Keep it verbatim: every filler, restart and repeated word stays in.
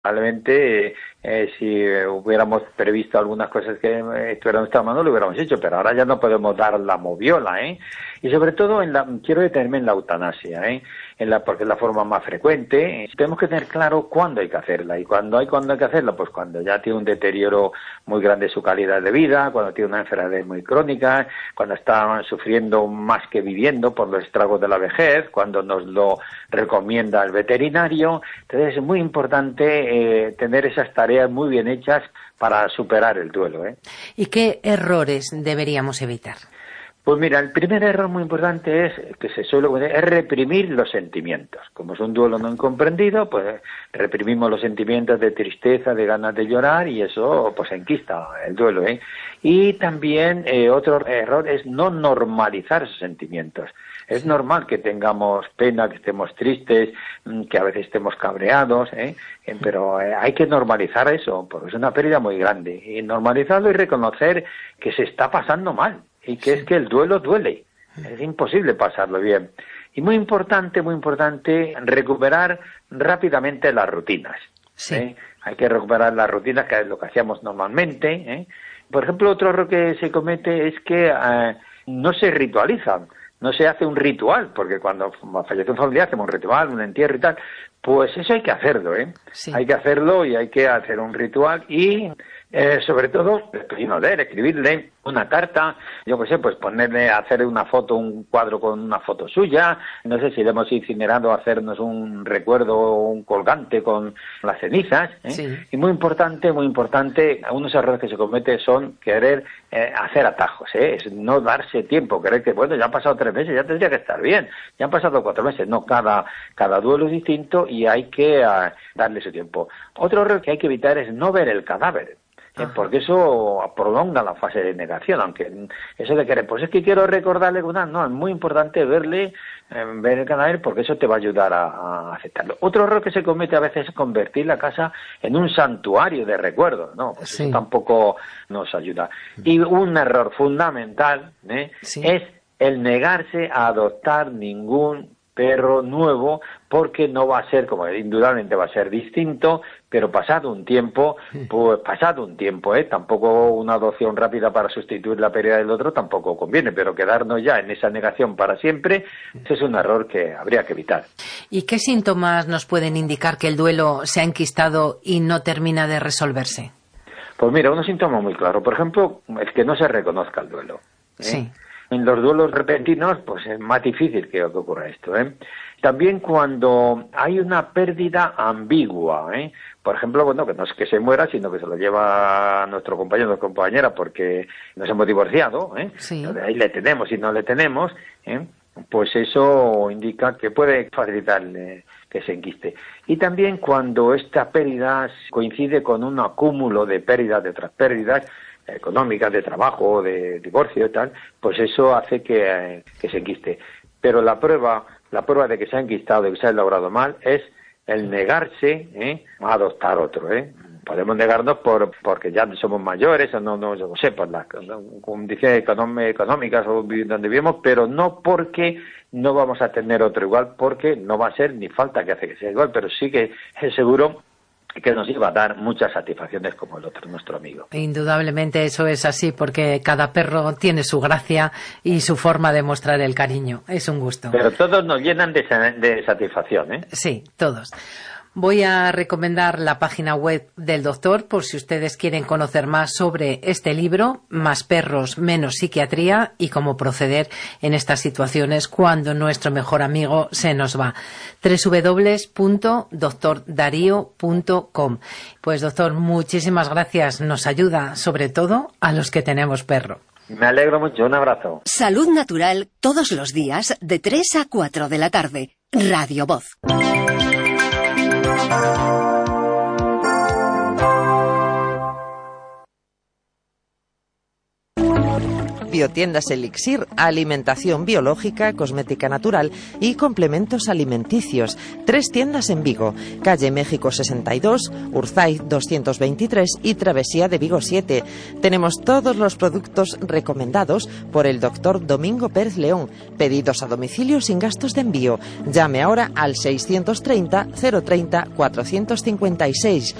Probablemente eh, si hubiéramos previsto algunas cosas que eh, estuvieran en nuestra mano lo hubiéramos hecho, pero ahora ya no podemos dar la moviola, ¿eh? Y sobre todo en la, quiero detenerme en la eutanasia, ¿eh? En la, porque es la forma más frecuente. Tenemos que tener claro cuándo hay que hacerla, y cuándo hay cuándo hay que hacerla, pues cuando ya tiene un deterioro muy grande de su calidad de vida, cuando tiene una enfermedad muy crónica, cuando está sufriendo más que viviendo por los estragos de la vejez, cuando nos lo recomienda el veterinario. Entonces es muy importante eh, tener esas tareas muy bien hechas para superar el duelo, ¿eh? ¿Y qué errores deberíamos evitar? Pues mira, el primer error muy importante es que se suele es reprimir los sentimientos. Como es un duelo no incomprendido, pues reprimimos los sentimientos de tristeza, de ganas de llorar, y eso pues enquista el duelo, ¿eh? Y también eh, otro error es no normalizar esos sentimientos. Es normal que tengamos pena, que estemos tristes, que a veces estemos cabreados, ¿eh? Pero eh, hay que normalizar eso, porque es una pérdida muy grande. Y normalizarlo y reconocer que se está pasando mal, y que es que el duelo duele. Es imposible pasarlo bien. Y muy importante, muy importante, recuperar rápidamente las rutinas. Sí. ¿eh? Hay que recuperar las rutinas, que es lo que hacíamos normalmente, ¿eh? Por ejemplo, otro error que se comete es que eh, no se ritualizan. No se hace un ritual, porque cuando fallece un familiar hacemos un ritual, un entierro y tal. Pues eso hay que hacerlo, ¿eh? Sí. Hay que hacerlo y hay que hacer un ritual y, eh, sobre todo, escribirle, escribirle una carta, yo qué sé, pues ponerle, hacer una foto, un cuadro con una foto suya, no sé si le hemos incinerado, hacernos un recuerdo, un colgante con las cenizas, ¿eh? Sí. Y muy importante, muy importante, algunos errores que se cometen son querer eh, hacer atajos, ¿eh? Es no darse tiempo, creer que, bueno, ya han pasado tres meses, ya tendría que estar bien, ya han pasado cuatro meses, no, cada, cada duelo es distinto y hay que uh, darle su tiempo. Otro error que hay que evitar es no ver el cadáver. ¿eh? Porque eso prolonga la fase de negación, aunque eso de querer, pues es que quiero recordarle, no, es muy importante verle, eh, ver el cadáver, porque eso te va a ayudar a, a aceptarlo. Otro error que se comete a veces es convertir la casa en un santuario de recuerdos, ¿no? Pues sí. Eso tampoco nos ayuda. Y un error fundamental ¿eh? Sí. es el negarse a adoptar ningún perro nuevo, porque no va a ser, como indudablemente va a ser distinto, pero pasado un tiempo, pues pasado un tiempo, ¿eh? Tampoco una adopción rápida para sustituir la pérdida del otro tampoco conviene, pero quedarnos ya en esa negación para siempre, ese es un error que habría que evitar. ¿Y qué síntomas nos pueden indicar que el duelo se ha enquistado y no termina de resolverse? Pues mira, unos síntomas muy claros. Por ejemplo, es que no se reconozca el duelo, ¿eh? Sí. En los duelos repentinos, pues es más difícil que ocurra esto, ¿eh? También cuando hay una pérdida ambigua, ¿eh? Por ejemplo, bueno, que no es que se muera, sino que se lo lleva a nuestro compañero o compañera porque nos hemos divorciado, ¿eh? Sí. Entonces, ahí le tenemos y no le tenemos, ¿eh? Pues eso indica que puede facilitar eh, que se enquiste. Y también cuando esta pérdida coincide con un acúmulo de pérdidas de otras pérdidas, económicas, de trabajo, de divorcio y tal, pues eso hace que, eh, que se enquiste. Pero la prueba, la prueba de que se ha enquistado, de que se ha logrado mal, es el negarse ¿eh? a adoptar otro, ¿eh? Podemos negarnos por porque ya somos mayores, o no, no, yo no sé, por las condiciones económicas o donde vivimos, pero no porque no vamos a tener otro igual, porque no va a ser ni falta que hace que sea igual, pero sí que es seguro que nos iba a dar muchas satisfacciones como el otro, nuestro amigo. Indudablemente eso es así, porque cada perro tiene su gracia y su forma de mostrar el cariño. Es un gusto. Pero todos nos llenan de, de satisfacción, ¿eh? Sí, todos. Voy a recomendar la página web del doctor por si ustedes quieren conocer más sobre este libro, Más perros, menos psiquiatría, y cómo proceder en estas situaciones cuando nuestro mejor amigo se nos va. doble u doble u doble u punto doctor darío punto com. Pues doctor, muchísimas gracias. Nos ayuda sobre todo a los que tenemos perro. Me alegro mucho. Un abrazo. Salud Natural todos los días de tres a cuatro de la tarde. Radio Voz. Biotiendas Elixir, alimentación biológica, cosmética natural y complementos alimenticios. Tres tiendas en Vigo, calle México sesenta y dos, Urzaiz doscientos veintitrés y Travesía de Vigo siete. Tenemos todos los productos recomendados por el doctor Domingo Pérez León. Pedidos a domicilio sin gastos de envío. Llame ahora al seiscientos treinta, cero treinta, cuatrocientos cincuenta y seis